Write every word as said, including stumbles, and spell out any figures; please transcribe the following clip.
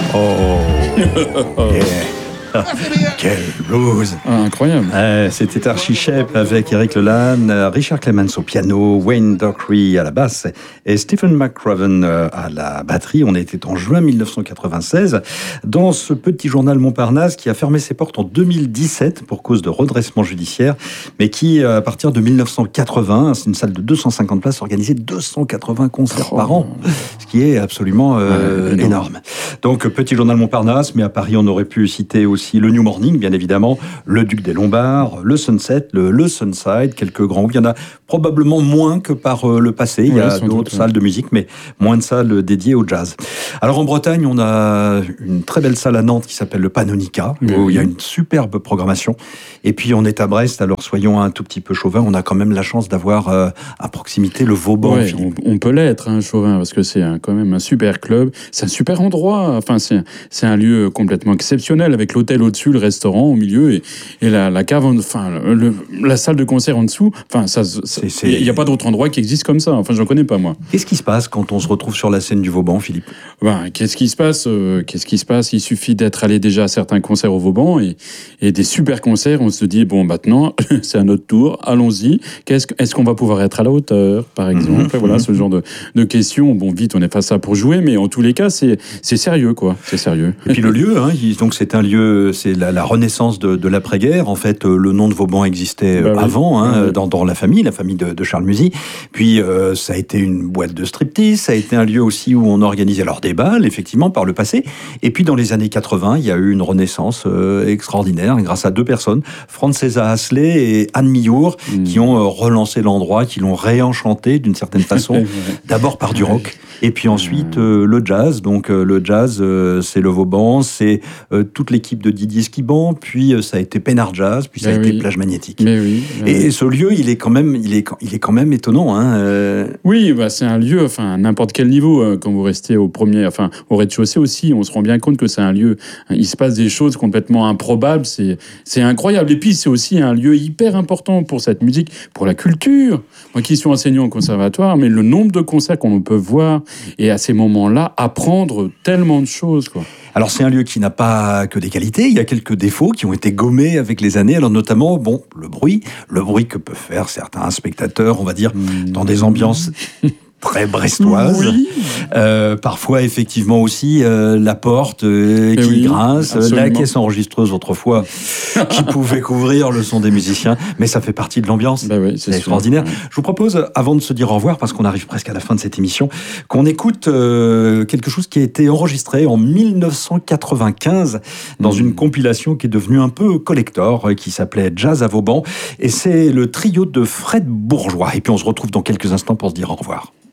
Oh, yeah. Quel blues! Ah, incroyable. Euh, c'était Archie Shepp avec Eric Leland, Richard Clemens au piano, Wayne Dockery à la basse et Stephen McCraven à la batterie. On était en juin dix-neuf cent quatre-vingt-seize dans ce petit journal Montparnasse qui a fermé ses portes en deux mille dix-sept pour cause de redressement judiciaire, mais qui, à partir de dix-neuf cent quatre-vingts, c'est une salle de deux cent cinquante places, organisait deux cent quatre-vingts concerts oh. par an, ce qui est absolument euh, ouais, énorme. Donc, petit journal Montparnasse, mais à Paris, on aurait pu citer aussi aussi le New Morning, bien évidemment, le Duc des Lombards, le Sunset, le, le Sunside, quelques grands. Il y en a probablement moins que par euh, le passé. Il oui, y a d'autres doute, salles ouais. de musique, mais moins de salles dédiées au jazz. Alors en Bretagne, on a une très belle salle à Nantes qui s'appelle le Panonica, oui, où oui. il y a une superbe programmation. Et puis on est à Brest, alors soyons un tout petit peu chauvin, on a quand même la chance d'avoir euh, à proximité le Vauban. Ouais, on, on peut l'être, hein, chauvin, parce que c'est un, quand même un super club, c'est un super endroit. Enfin, c'est, c'est un lieu complètement exceptionnel avec l'hôtel au-dessus, le restaurant au milieu et, et la, la cave, en, enfin le, la salle de concert en dessous. Enfin, ça, il n'y a pas d'autre endroit qui existe comme ça. Enfin, je ne connais pas moi. Qu'est-ce qui se passe quand on se retrouve sur la scène du Vauban, Philippe ? Ben, qu'est-ce qui se passe euh, Qu'est-ce qui se passe Il suffit d'être allé déjà à certains concerts au Vauban et, et des super concerts. On se dit bon, maintenant c'est à notre tour. Allons-y. Qu'est-ce, est-ce qu'on va pouvoir être à la hauteur, par exemple mmh, Voilà, mmh. ce genre de, de questions. Bon, vite, on n'est pas ça pour jouer, mais en tous les cas, c'est, c'est sérieux, quoi. C'est sérieux. Et puis le lieu, hein, donc c'est un lieu, c'est la, la renaissance de, de l'après-guerre. En fait, euh, le nom de Vauban existait bah, avant, oui. hein, oui. dans, dans la famille, la famille de, de Charles Musy. Puis euh, ça a été une boîte de striptease. Ça a été un lieu aussi où on organisait alors des bals, effectivement, par le passé. Et puis dans les années quatre-vingts, il y a eu une renaissance euh, extraordinaire grâce à deux personnes, Francesa Hasley et Anne Milliour, mmh. qui ont euh, relancé l'endroit, qui l'ont réenchanté d'une certaine façon. D'abord par du rock, et puis ensuite euh, le jazz. Donc euh, le jazz, euh, c'est le Vauban, c'est euh, toute l'équipe de Didier Skiban, puis euh, ça a été Pénard Jazz, puis ça mais a oui. été Plage Magnétique. Mais oui, mais et oui. ce lieu, il est quand même, il est, il est quand même étonnant. Hein, euh... Oui, bah, c'est un lieu, enfin, à n'importe quel niveau. Euh, quand vous restez au premier, enfin, au rez-de-chaussée aussi, on se rend bien compte que c'est un lieu. Hein, il se passe des choses complètement improbables. C'est, c'est incroyable. Et puis, c'est aussi un lieu hyper important pour cette musique, pour la culture. Moi, qui suis enseignant au conservatoire, mais le nombre de concerts qu'on peut voir et à ces moments-là, apprendre tellement de choses, quoi. Alors c'est un lieu qui n'a pas que des qualités, il y a quelques défauts qui ont été gommés avec les années, alors notamment bon, le bruit, le bruit que peuvent faire certains spectateurs, on va dire, mmh. dans des ambiances très brestoise. Oui. Euh, parfois, effectivement aussi, euh, la porte euh, qui oui, grince, absolument. La caisse enregistreuse autrefois qui pouvait couvrir le son des musiciens, mais ça fait partie de l'ambiance. Bah oui, c'est, c'est extraordinaire. Ouais. Je vous propose, avant de se dire au revoir, parce qu'on arrive presque à la fin de cette émission, qu'on écoute euh, quelque chose qui a été enregistré en dix-neuf cent quatre-vingt-quinze dans mmh. une compilation qui est devenue un peu collector, qui s'appelait Jazz à Vauban, et c'est le trio de Fred Bourgeois. Et puis on se retrouve dans quelques instants pour se dire au revoir.